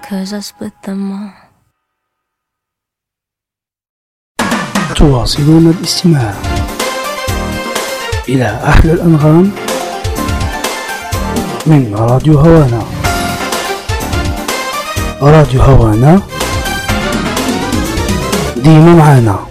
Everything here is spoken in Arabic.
'cause I split them all. تواصلون الاستماع إلى أحلى الأنغام من راديو هوانا. راديو هوانا ديما معانا.